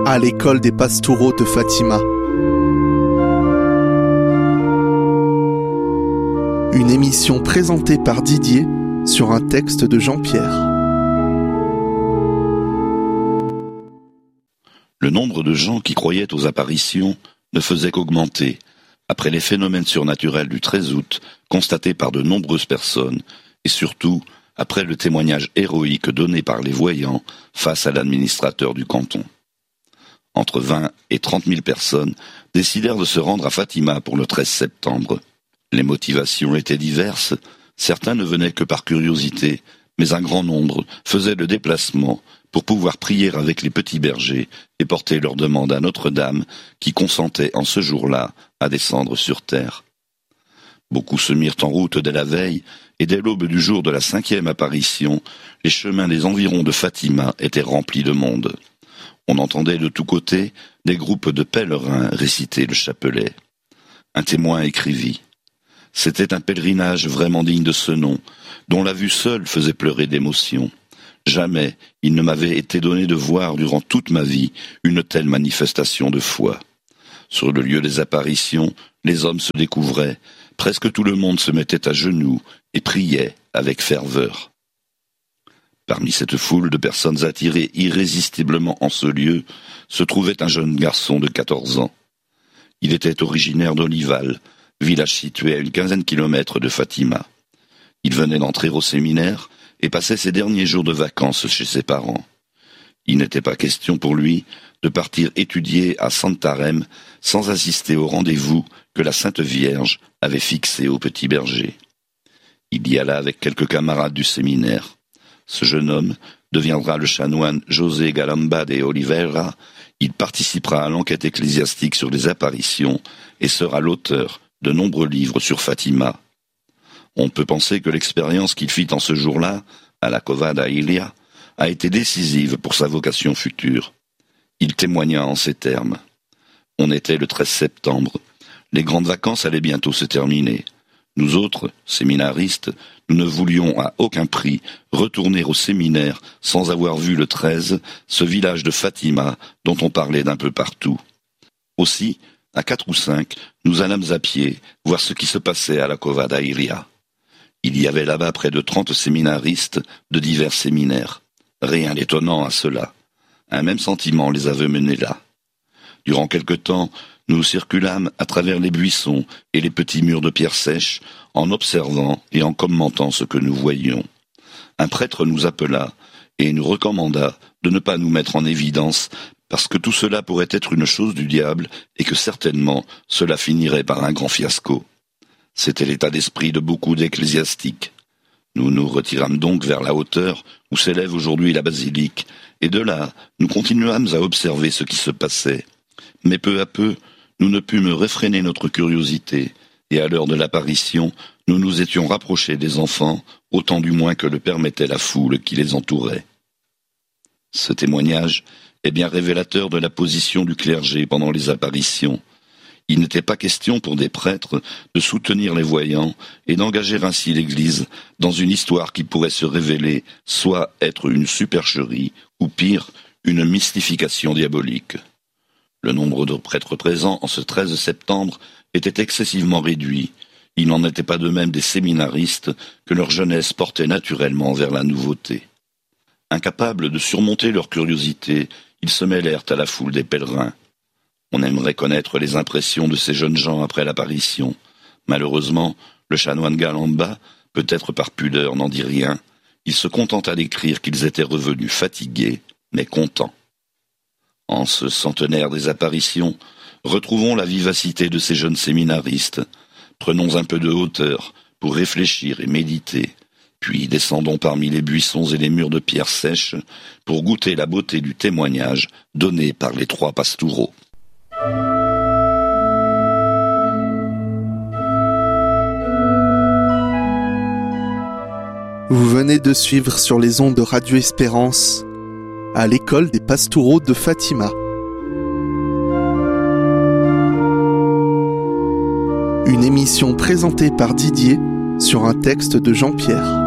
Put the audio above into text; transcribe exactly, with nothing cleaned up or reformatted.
à l'école des Pastoureaux de Fatima. Une émission présentée par Didier sur un texte de Jean-Pierre. Le nombre de gens qui croyaient aux apparitions ne faisait qu'augmenter, après les phénomènes surnaturels du treize août constatés par de nombreuses personnes, et surtout après le témoignage héroïque donné par les voyants face à l'administrateur du canton. Entre vingt et trente mille personnes décidèrent de se rendre à Fatima pour le treize septembre. Les motivations étaient diverses, certains ne venaient que par curiosité, mais un grand nombre faisaient le déplacement pour pouvoir prier avec les petits bergers et porter leur demande à Notre-Dame qui consentait en ce jour-là à descendre sur terre. Beaucoup se mirent en route dès la veille, et dès l'aube du jour de la cinquième apparition, les chemins des environs de Fatima étaient remplis de monde. On entendait de tous côtés des groupes de pèlerins réciter le chapelet. Un témoin écrivit « C'était un pèlerinage vraiment digne de ce nom, dont la vue seule faisait pleurer d'émotion. Jamais il ne m'avait été donné de voir durant toute ma vie une telle manifestation de foi. Sur le lieu des apparitions, les hommes se découvraient, presque tout le monde se mettait à genoux et priait avec ferveur. » Parmi cette foule de personnes attirées irrésistiblement en ce lieu, se trouvait un jeune garçon de quatorze ans. Il était originaire d'Olival, village situé à une quinzaine de kilomètres de Fatima. Il venait d'entrer au séminaire et passait ses derniers jours de vacances chez ses parents. Il n'était pas question pour lui de partir étudier à Santarém sans assister au rendez-vous que la Sainte Vierge avait fixé au petit berger. Il y alla avec quelques camarades du séminaire. Ce jeune homme deviendra le chanoine José Galamba de Oliveira. Il participera à l'enquête ecclésiastique sur les apparitions et sera l'auteur de nombreux livres sur Fatima. On peut penser que l'expérience qu'il fit en ce jour-là, à la Cova da Ilia, a été décisive pour sa vocation future. Il témoigna en ces termes. On était le treize septembre. Les grandes vacances allaient bientôt se terminer. Nous autres, séminaristes, nous ne voulions à aucun prix retourner au séminaire sans avoir vu le treize, ce village de Fatima dont on parlait d'un peu partout. Aussi, à quatre ou cinq, nous allâmes à pied voir ce qui se passait à la Cova da Ilia. Il y avait là-bas près de trente séminaristes de divers séminaires. Rien d'étonnant à cela. Un même sentiment les avait menés là. Durant quelque temps, nous circulâmes à travers les buissons et les petits murs de pierre sèche, en observant et en commentant ce que nous voyions. Un prêtre nous appela et nous recommanda de ne pas nous mettre en évidence, parce que tout cela pourrait être une chose du diable et que certainement cela finirait par un grand fiasco. C'était l'état d'esprit de beaucoup d'ecclésiastiques. Nous nous retirâmes donc vers la hauteur où s'élève aujourd'hui la basilique, et de là, nous continuâmes à observer ce qui se passait. Mais peu à peu, nous ne pûmes réfréner notre curiosité, et à l'heure de l'apparition, nous nous étions rapprochés des enfants, autant du moins que le permettait la foule qui les entourait. Ce témoignage est bien révélateur de la position du clergé pendant les apparitions. Il n'était pas question pour des prêtres de soutenir les voyants et d'engager ainsi l'Église dans une histoire qui pourrait se révéler soit être une supercherie, ou pire, une mystification diabolique. Le nombre de prêtres présents en ce treize septembre était excessivement réduit. Il n'en était pas de même des séminaristes que leur jeunesse portait naturellement vers la nouveauté. Incapables de surmonter leur curiosité, ils se mêlèrent à la foule des pèlerins. On aimerait connaître les impressions de ces jeunes gens après l'apparition. Malheureusement, le chanoine Galamba, peut-être par pudeur, n'en dit rien. Il se contenta d'écrire qu'ils étaient revenus fatigués, mais contents. En ce centenaire des apparitions, retrouvons la vivacité de ces jeunes séminaristes. Prenons un peu de hauteur pour réfléchir et méditer, puis descendons parmi les buissons et les murs de pierre sèche pour goûter la beauté du témoignage donné par les trois pastoureaux. Vous venez de suivre sur les ondes de Radio Espérance à l'école des Pastoureaux de Fatima. Une émission présentée par Didier sur un texte de Jean-Pierre.